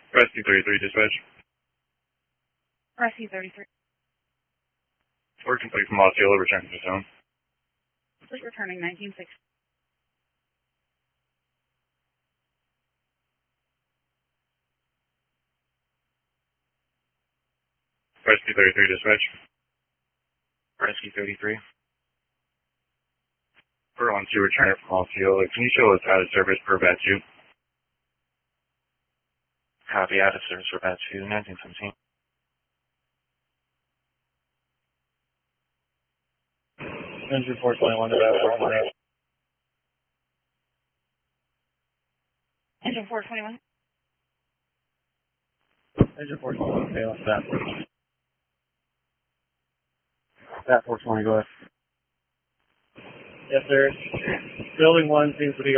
Rescue 33, dispatch. Rescue 33. Work complete from Osceola, return to the zone. Complete returning 1960. Rescue 33, dispatch. Rescue 33. We're on to return it from Osceola. Can you show us out of service per batch 2? Copy, out of service for batch 2, 1917. Engine 421 to batch 1. Engine 421. Engine 421, fail, stat. Stat 420, go ahead. Yes, sir. Building 1 seems to be